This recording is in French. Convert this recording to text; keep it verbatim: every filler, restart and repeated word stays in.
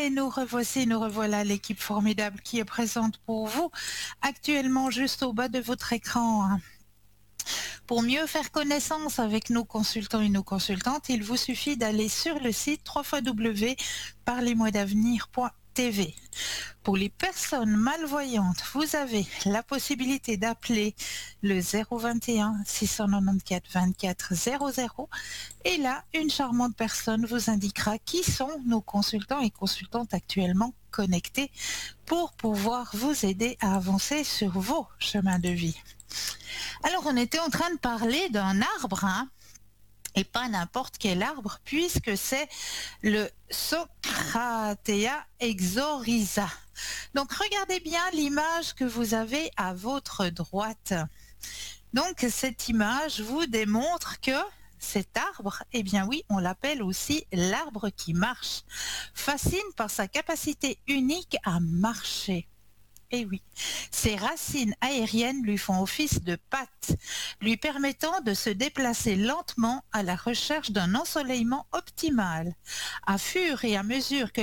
Et nous revoici, nous revoilà l'équipe formidable qui est présente pour vous actuellement juste au bas de votre écran. Pour mieux faire connaissance avec nos consultants et nos consultantes, il vous suffit d'aller sur le site w w w point parlez moi d'avenir point t v. Pour les personnes malvoyantes, vous avez la possibilité d'appeler le zéro vingt et un six cent quatre-vingt-quatorze vingt-quatre zéro zéro et là, une charmante personne vous indiquera qui sont nos consultants et consultantes actuellement connectés pour pouvoir vous aider à avancer sur vos chemins de vie. Alors, on était en train de parler d'un arbre, hein, et pas n'importe quel arbre, puisque c'est le Socratea exorhiza. Donc, regardez bien l'image que vous avez à votre droite. Donc, cette image vous démontre que cet arbre, eh bien oui, on l'appelle aussi l'arbre qui marche, fascine par sa capacité unique à marcher. Eh oui, ses racines aériennes lui font office de pattes, lui permettant de se déplacer lentement à la recherche d'un ensoleillement optimal. À fur et à mesure que